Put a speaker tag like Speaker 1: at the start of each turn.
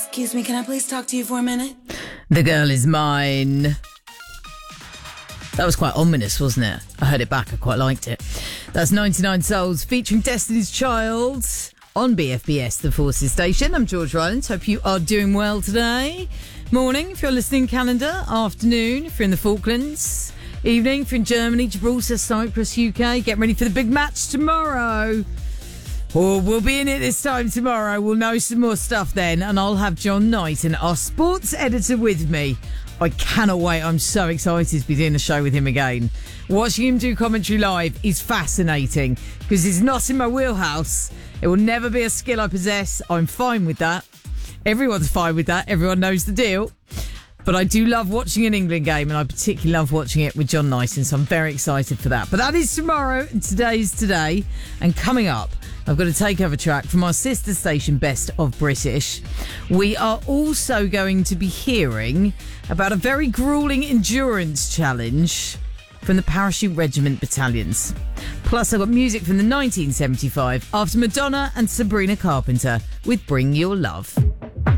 Speaker 1: Excuse me, can I please talk to you for a minute?
Speaker 2: The girl is mine. That was quite ominous, wasn't it? I heard it back. I quite liked it. That's 99 Souls featuring Destiny's Child on BFBS, the Forces Station. I'm George Rylands. Hope you are doing well today. Morning, if you're listening Canada. Afternoon, if you're in the Falklands. Evening, if you're in Germany, Gibraltar, Cyprus, UK. Get ready for the big match tomorrow. Oh, we'll be in it this time tomorrow. We'll know some more stuff then. And I'll have John Knighton, our sports editor, with me. I cannot wait. I'm so excited to be doing the show with him again. Watching him do commentary live is fascinating because it's not in my wheelhouse. It will never be a skill I possess. I'm fine with that. Everyone's fine with that. Everyone knows the deal. But I do love watching an England game, and I particularly love watching it with John Knighton, so I'm very excited for that. But that is tomorrow, and today's today. And coming up, I've got a takeover track from our sister station, Best of British. We are also going to be hearing about a very gruelling endurance challenge from the Parachute Regiment battalions. Plus, I've got music from the 1975 after Madonna and Sabrina Carpenter with Bring Your Love.